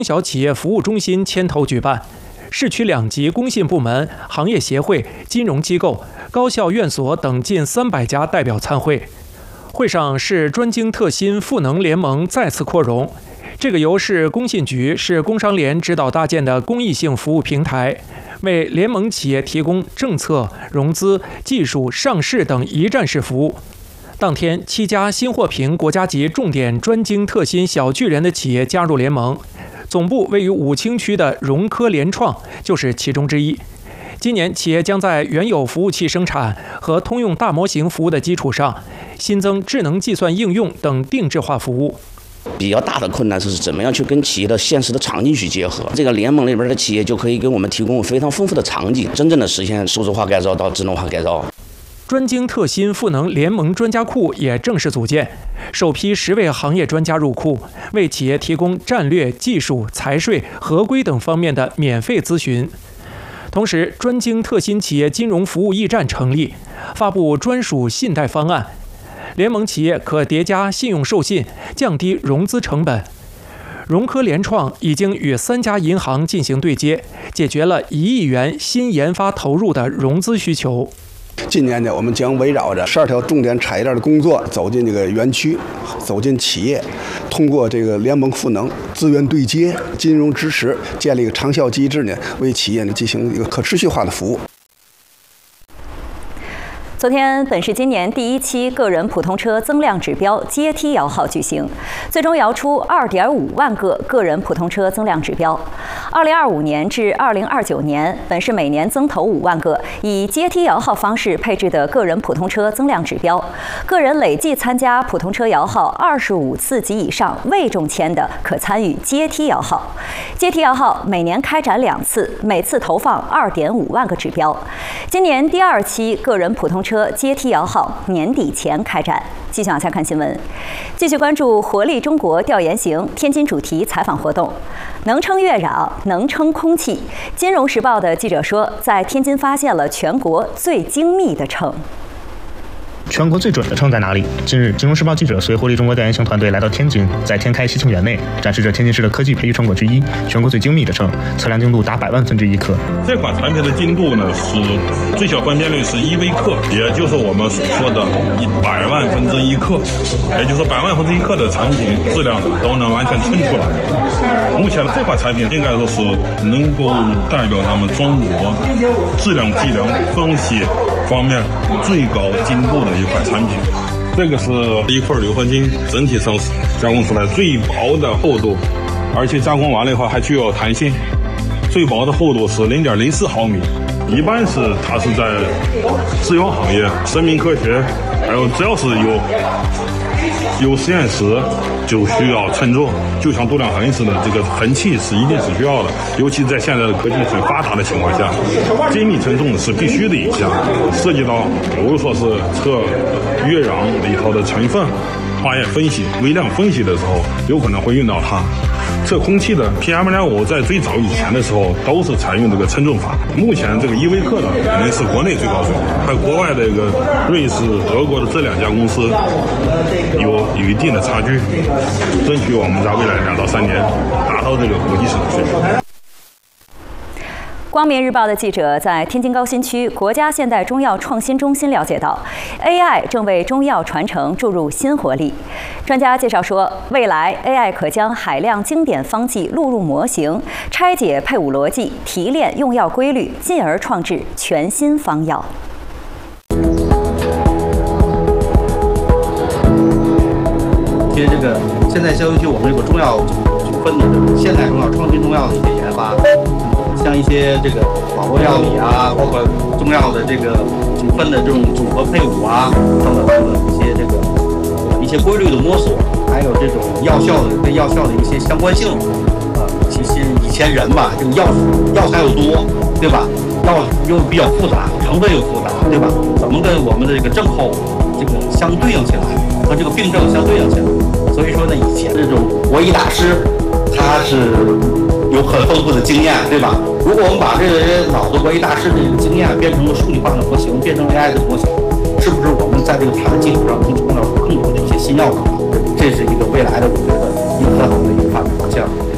中小企业服务中心牵头举办，市区2级工信部门、行业协会、金融机构、高校院所等近300家代表参会。会上，市专精特新赋能联盟再次扩容。这个由市工信局、市工商联指导搭建的公益性服务平台，为联盟企业提供政策、融资、技术、上市等一站式服务。当天，7家新获评国家级重点专精特新小巨人的企业加入联盟，总部位于武清区的融科联创就是其中之一。今年，企业将在原有服务器生产和通用大模型服务的基础上，新增智能计算应用等定制化服务。 比较大的困难是怎么样去跟企业的现实的场景去结合。这个联盟里边的企业就可以给我们提供非常丰富的场景，真正的实现数字化改造到智能化改造。 专精特新赋能联盟专家库也正式组建，首批10位行业专家入库，为企业提供战略、技术、财税、合规等方面的免费咨询。同时，专精特新企业金融服务驿站成立，发布专属信贷方案。联盟企业可叠加信用授信，降低融资成本。融科联创已经与3家银行进行对接，解决了1亿元新研发投入的融资需求。 今年呢，我们将围绕着12条重点产业链的工作，走进这个园区，走进企业，通过这个联盟赋能、资源对接、金融支持，建立一个长效机制呢，为企业呢进行一个可持续化的服务。 昨天，本市今年第1期个人普通车增量指标阶梯摇号举行，最终摇出2.5万个个人普通车增量指标。2025年至2029年，本市每年增投5万个以阶梯摇号方式配置的个人普通车增量指标。个人累计参加普通车摇号25次及以上未中签的，可参与阶梯摇号。阶梯摇号每年开展2次，每次投放2.5万个指标。今年第2期个人普通车阶梯摇号年底前开展。继续往下看新闻，继续关注活力中国调研行天津主题采访活动。能称月壤，能称空气。金融时报的记者说，在天津发现了全国最精密的秤。 全国最准的秤在哪里？近日，金融时报记者随活力中国调研行团队来到天津，在天开西秤园内展示着天津市的科技培育成果之一——全国最精密的秤，测量精度达100万分之1克。 这款产品的精度呢是最小分辨率是1微克，也就是我们所说的100万分之1克，也就是100万分之1克的产品质量都能完全称出来。目前这款产品应该说是能够代表咱们中国质量计量分析方面最高精度的一款产品。这个是一块铝合金，整体上加工出来最薄的厚度，而且加工完了以后还具有弹性，最薄的厚度是0.04毫米。一般它是在制药行业、生命科学，还有只要是有实验室就需要称重，就像度量衡似的，这个衡器是一定是需要的，尤其在现在的科技很发达的情况下，精密称重是必须的一项，涉及到比如说是测月壤里头的成分、化验分析、微量分析的时候，有可能会用到它。测空气的 PM2.5 在最早以前的时候都是采用这个称重法。目前这个1微克呢，肯定是国内最高水平，和国外的一个瑞士、德国的这2家公司有一定的差距，争取我们在未来2到3年达到这个国际上的水平。 光明日报的记者在天津高新区国家现代中药创新中心了解到 ，AI 正为中药传承注入新活力。专家介绍说，未来 AI 可将海量经典方剂录入模型，拆解配伍逻辑，提炼用药规律，进而创制全新方药。 其实这个现在相当于我们这个中药组分的现代中药、创新中药的一些研发。像一些这个网络药理啊，包括中药的这个组分的这种组合配伍啊，等等等等一些规律的摸索，还有这种药效的跟药效的一些相关性其实以前人吧，这个药材又多，对吧？药又比较复杂，成分又复杂，对吧？怎么跟我们的这个症候这个相对应起来，和这个病症相对应起来？所以说呢，以前这种国医大师他是有很丰富的经验，对吧？如果我们把这些老的国医大师的这个经验变成了数理化的模型，变成 AI 的模型，是不是我们在这个它的基础上能创造出更多的一些新药物？这是一个未来的，我觉得一个很好的一个发展方向。